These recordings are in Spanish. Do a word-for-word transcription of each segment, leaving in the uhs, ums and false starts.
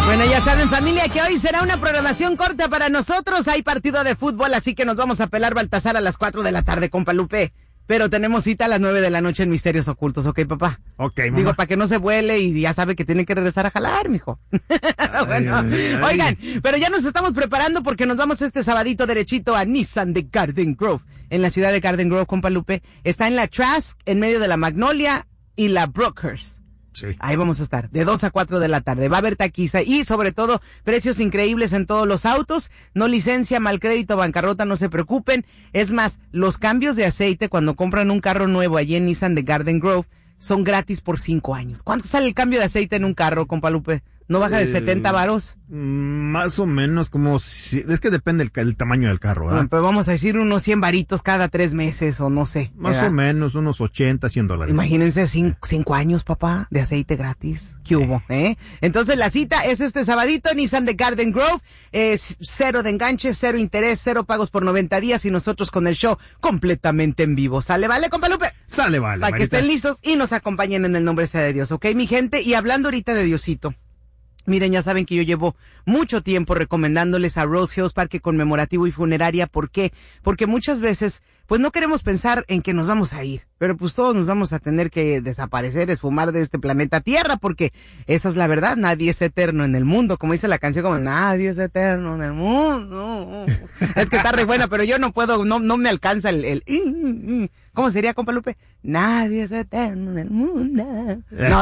Bueno, ya saben, familia, que hoy será una programación corta para nosotros. Hay partido de fútbol, así que nos vamos a pelar Baltasar a las cuatro de la tarde, compa Lupe. Pero tenemos cita a las nueve de la noche en Misterios Ocultos, ¿ok, papá? Ok, mamá. Digo, para que no se vuele y ya sabe que tiene que regresar a jalar, mijo. Bueno, ay, ay, ay. Oigan, pero ya nos estamos preparando porque nos vamos este sabadito derechito a Nissan de Garden Grove. En la ciudad de Garden Grove, compa Lupe. Está en la Trask, en medio de la Magnolia y la Brookhurst. Sí. Ahí vamos a estar, de dos a cuatro de la tarde. Va a haber taquiza y, sobre todo, precios increíbles en todos los autos. No licencia, mal crédito, bancarrota, no se preocupen. Es más, los cambios de aceite cuando compran un carro nuevo allí en Nissan de Garden Grove son gratis por cinco años. ¿Cuánto sale el cambio de aceite en un carro, compa Lupe? ¿No baja de Eh, setenta varos? Más o menos como... Si, es que depende el, el tamaño del carro, ¿verdad? Bueno, pero vamos a decir unos cien varitos cada tres meses o no sé. Más ¿verdad? o menos unos ochenta, cien dólares. Imagínense cinco, cinco años, papá, de aceite gratis. ¿Qué hubo, eh? Entonces la cita es este sabadito, Nissan de Garden Grove. Es cero de enganche, cero interés, cero pagos por noventa días y nosotros con el show completamente en vivo. ¿Sale, vale, compa Lupe? Sale, vale. Para que Marita. estén listos y nos acompañen en el nombre sea de Dios, ¿ok, mi gente? Y hablando ahorita de Diosito. Miren, ya saben que yo llevo mucho tiempo recomendándoles a Rose Hills Parque Conmemorativo y Funeraria. ¿Por qué? Porque muchas veces, pues no queremos pensar en que nos vamos a ir, pero pues todos nos vamos a tener que desaparecer, esfumar de este planeta Tierra, porque esa es la verdad, nadie es eterno en el mundo, como dice la canción, como nadie es eterno en el mundo. Es que está re buena, pero yo no puedo, no, no me alcanza el, el, ¿cómo sería, compa Lupe? Nadie es eterno en el mundo. No,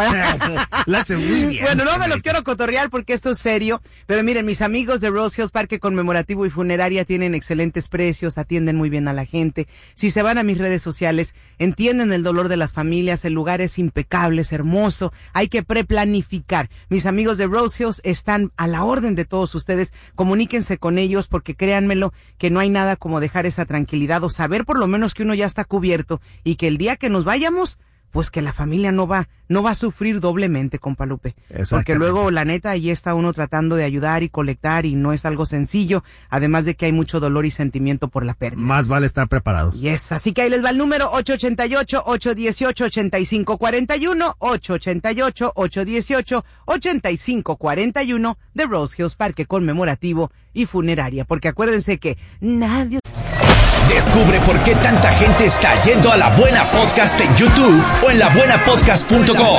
La hace muy bien. bueno, no me los Marita. quiero cotorrear porque esto es serio, pero miren, mis amigos de Rose Hills Parque Conmemorativo y Funeraria tienen excelentes precios, atienden muy bien a la gente. Si se van a mis redes sociales, entienden el dolor de las familias, el lugar es impecable, es hermoso, hay que preplanificar. Mis amigos de Rose Hills están a la orden de todos ustedes, comuníquense con ellos porque créanmelo que no hay nada como dejar esa tranquilidad o saber por lo menos que uno ya está cubierto y que el día que nos vayamos, pues que la familia no va, no va a sufrir doblemente, compa Lupe. Porque Exactamente. luego, la neta, ahí está uno tratando de ayudar y colectar y no es algo sencillo, además de que hay mucho dolor y sentimiento por la pérdida. Más vale estar preparado. Yes, así que ahí les va el número ocho ocho ocho, ocho uno ocho, ocho cinco cuatro uno, ocho ocho ocho, ocho uno ocho, ocho cinco cuatro uno de Rose Hills Parque Conmemorativo y Funeraria, porque acuérdense que nadie... Descubre por qué tanta gente está yendo a La Buena Podcast en YouTube o en la buena podcast punto com.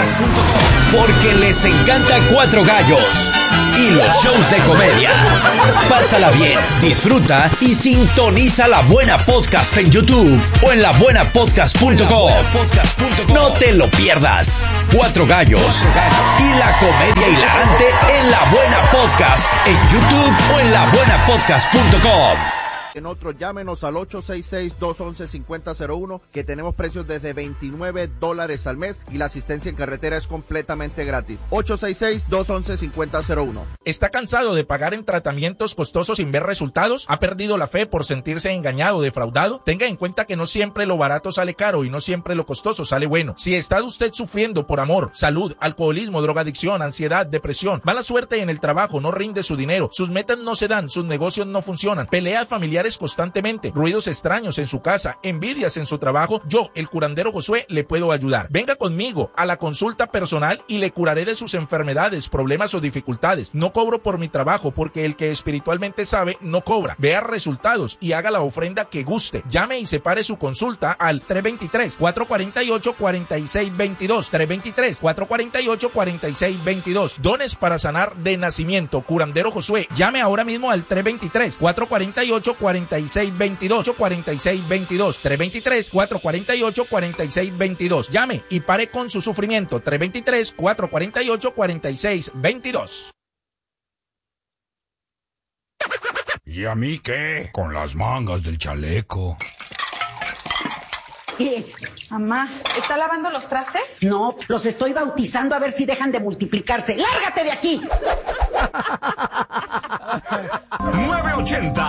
Porque les encanta Cuatro Gallos y los shows de comedia. Pásala bien, disfruta y sintoniza La Buena Podcast en YouTube o en la buena podcast punto com. No te lo pierdas. Cuatro Gallos y la comedia hilarante en La Buena Podcast en YouTube o en la buena podcast punto com. En otro, llámenos al ocho seis seis, dos uno uno, cinco cero cero uno, que tenemos precios desde veintinueve dólares al mes y la asistencia en carretera es completamente gratis. ocho seis seis, dos uno uno, cinco cero cero uno. ¿Está cansado de pagar en tratamientos costosos sin ver resultados? ¿Ha perdido la fe por sentirse engañado o defraudado? Tenga en cuenta que no siempre lo barato sale caro y no siempre lo costoso sale bueno. Si está usted sufriendo por amor, salud, alcoholismo, drogadicción, ansiedad, depresión, mala suerte en el trabajo, no rinde su dinero, sus metas no se dan, sus negocios no funcionan, peleas familiares constantemente, ruidos extraños en su casa, envidias en su trabajo, yo, el curandero Josué, le puedo ayudar. Venga conmigo a la consulta personal y le curaré de sus enfermedades, problemas o dificultades. No cobro por mi trabajo porque el que espiritualmente sabe no cobra. Vea resultados y haga la ofrenda que guste. Llame y separe su consulta al tres dos tres, cuatro cuatro ocho, cuatro seis dos dos, tres dos tres, cuatro cuatro ocho, cuatro seis dos dos. Dones para sanar de nacimiento, curandero Josué. Llame ahora mismo al tres dos tres, cuatro cuatro ocho, cuatro seis dos dos, cuatro seis dos dos, tres dos tres, cuatro cuatro ocho, cuatro seis dos dos. Llame y pare con su sufrimiento. tres dos tres, cuatro cuatro ocho, cuatro seis dos dos. ¿Y a mí qué? Con las mangas del chaleco. ¿Qué? Mamá. ¿Está lavando los trastes? No, los estoy bautizando a ver si dejan de multiplicarse. ¡Lárgate de aquí! nueve ochenta